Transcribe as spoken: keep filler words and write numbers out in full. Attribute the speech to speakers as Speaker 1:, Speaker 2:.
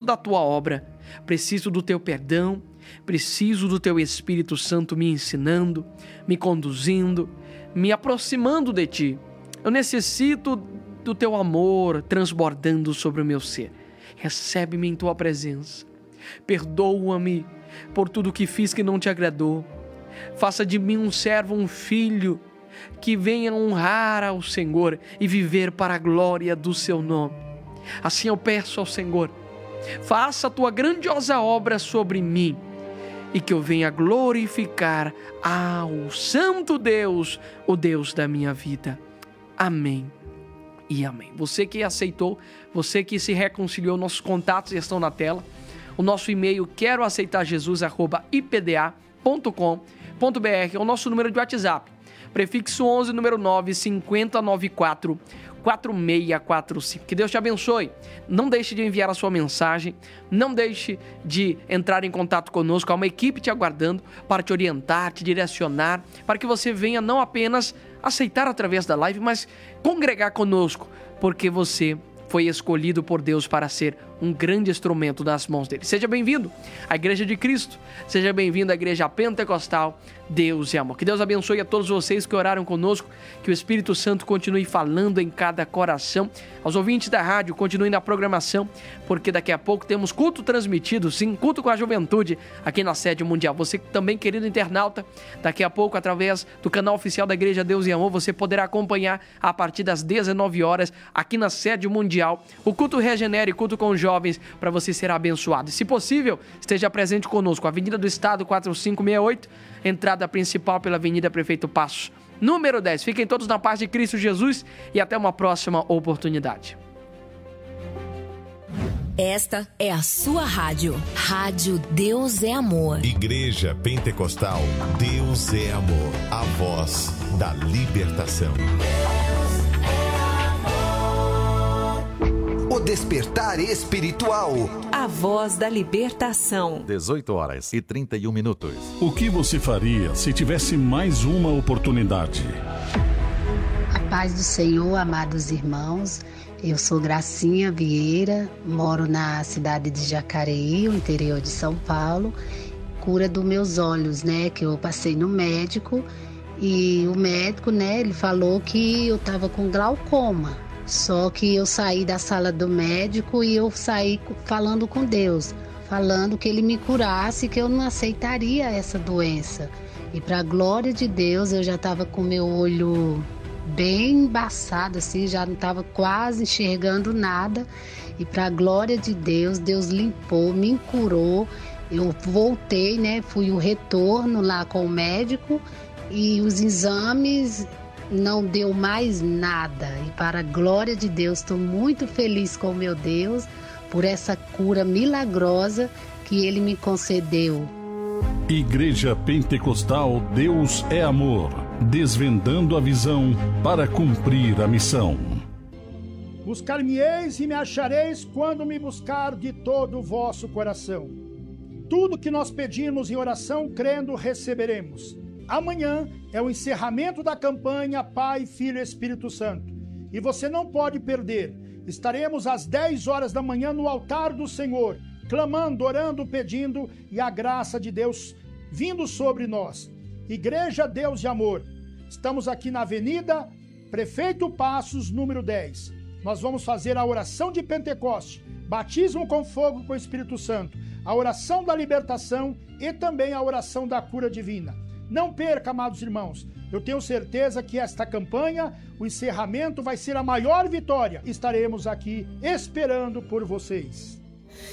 Speaker 1: da tua obra, preciso do teu perdão, preciso do teu Espírito Santo me ensinando, me conduzindo, me aproximando de ti. Eu necessito do teu amor transbordando sobre o meu ser. Recebe-me em tua presença. Perdoa-me por tudo que fiz que não te agradou. Faça de mim um servo, um filho, que venha honrar ao Senhor e viver para a glória do seu nome. Assim eu peço ao Senhor, faça a tua grandiosa obra sobre mim e que eu venha glorificar ao Santo Deus, o Deus da minha vida. Amém e amém. Você que aceitou, você que se reconciliou, nossos contatos estão na tela. O nosso e-mail quero aceitar jesus arroba i p d a ponto com ponto b r é o nosso número de WhatsApp. Prefixo onze, número nove, cinco zero nove quatro, quatro seis quatro cinco. Que Deus te abençoe. Não deixe de enviar a sua mensagem. Não deixe de entrar em contato conosco. Há uma equipe te aguardando para te orientar, te direcionar, para que você venha não apenas aceitar através da live, mas congregar conosco, porque você foi escolhido por Deus para ser um grande instrumento nas mãos dele. Seja bem-vindo à Igreja de Cristo, seja bem-vindo à Igreja Pentecostal Deus e Amor. Que Deus abençoe a todos vocês que oraram conosco, que o Espírito Santo continue falando em cada coração. Aos ouvintes da rádio, continuem na programação, porque daqui a pouco temos culto transmitido, sim, culto com a juventude aqui na sede mundial. Você também, querido internauta, daqui a pouco, através do canal oficial da Igreja Deus e Amor, você poderá acompanhar a partir das dezenove horas aqui na sede mundial o culto Regenere, culto com jovens, para você ser abençoado. E, se possível, esteja presente conosco. Avenida do Estado quatro cinco seis oito, entrada principal pela Avenida Prefeito Passos, número dez. Fiquem todos na paz de Cristo Jesus e até uma próxima oportunidade.
Speaker 2: Esta é a sua rádio. Rádio Deus é Amor.
Speaker 3: Igreja Pentecostal Deus é Amor. A voz da libertação.
Speaker 4: O despertar espiritual.
Speaker 5: A voz da libertação.
Speaker 6: dezoito horas e trinta e um minutos.
Speaker 7: O que você faria se tivesse mais uma oportunidade?
Speaker 8: A paz do Senhor, amados irmãos. Eu sou Gracinha Vieira, moro na cidade de Jacareí, no interior de São Paulo. Cura dos meus olhos, né? Que eu passei no médico e o médico, né? Ele falou que eu tava com glaucoma. Só que eu saí da sala do médico e eu saí falando com Deus, falando que Ele me curasse, que eu não aceitaria essa doença. E para a glória de Deus, eu já estava com meu olho bem embaçado, assim, já não estava quase enxergando nada. E para a glória de Deus, Deus limpou, me curou. Eu voltei, né? Fui o retorno lá com o médico e os exames não deu mais nada. E para a glória de Deus, estou muito feliz com meu Deus por essa cura milagrosa que Ele me concedeu.
Speaker 7: Igreja Pentecostal Deus é Amor, desvendando a visão para cumprir a missão.
Speaker 9: Buscar-me-eis e me achareis quando me buscar de todo o vosso coração. Tudo que nós pedimos em oração, crendo, receberemos. Amanhã é o encerramento da campanha Pai, Filho e Espírito Santo. E você não pode perder. Estaremos às dez horas da manhã no altar do Senhor, clamando, orando, pedindo e a graça de Deus vindo sobre nós. Igreja Deus e Amor. Estamos aqui na Avenida Prefeito Passos, número dez. Nós vamos fazer a oração de Pentecoste, batismo com fogo com o Espírito Santo, a oração da libertação e também a oração da cura divina. Não perca, amados irmãos. Eu tenho certeza que esta campanha, o encerramento vai ser a maior vitória. Estaremos aqui esperando por vocês.